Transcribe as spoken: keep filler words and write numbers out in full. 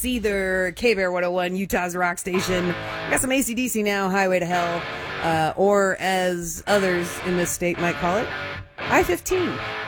It's either K-Bear one oh one, Utah's rock station. We got some A C D C now, Highway to Hell, uh, or as others in this state might call it, I fifteen.